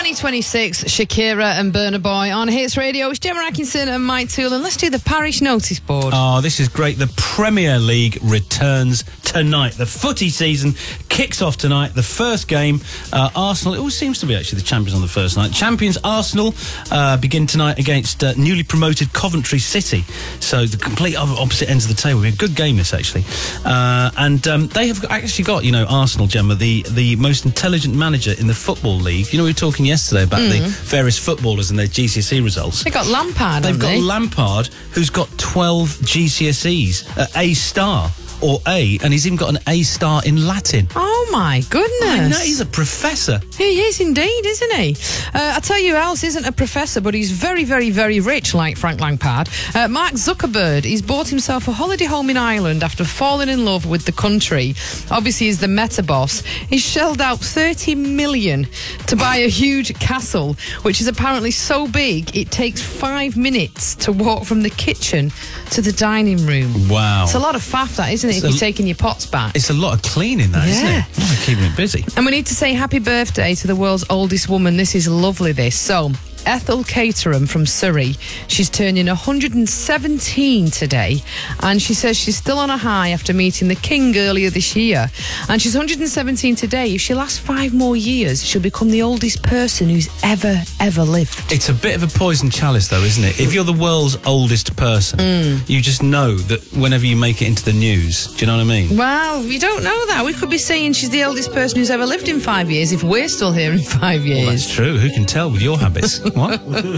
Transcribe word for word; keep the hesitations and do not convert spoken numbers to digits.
twenty twenty-six, Shakira and Burna Boy on Hits Radio. It's Gemma Atkinson and Mike Toole, and let's do the parish notice board. Oh, this is great. The Premier League returns tonight. The footy season kicks off tonight. The first game, uh, Arsenal, it always seems to be actually the champions on the first night. Champions Arsenal uh, begin tonight against uh, newly promoted Coventry City. So the complete opposite ends of the table. It'll be a good game, this, actually. Uh, and um, they have actually got, you know, Arsenal, Gemma, the, the most intelligent manager in the Football League. You know, we were talking yesterday about mm. the various footballers and their G C S E results. They've got Lampard, They've got they? Lampard, who's got twelve G C S Es, uh, A star. Or A, and he's even got an A star in Latin. Oh my goodness! I know, he's a professor. He is indeed, isn't he? Uh, I tell you who else isn't a professor, but he's very, very, very rich, like Frank Lampard. Uh, Mark Zuckerberg. He's bought himself a holiday home in Ireland after falling in love with the country. Obviously, he's the meta boss. He's shelled out thirty million to buy a huge castle, which is apparently so big it takes five minutes to walk from the kitchen to the dining room. Wow, it's a lot of faff, that isn't it? If you're taking your pots back. It's a lot of cleaning, that, yeah. isn't it? Oh, keeping it busy. And we need to say happy birthday to the world's oldest woman. This is lovely, this. So, Ethel Caterham from Surrey. She's turning one hundred seventeen today, and she says she's still on a high after meeting the King earlier this year. And she's one hundred seventeen today. If she lasts five more years, she'll become the oldest person who's ever, ever lived. It's a bit of a poison chalice, though, isn't it? If you're the world's oldest person, mm. you just know that whenever you make it into the news, do you know what I mean? Well, you don't know that. We could be saying she's the oldest person who's ever lived in five years if we're still here in five years. Well, that's true. Who can tell with your habits? What?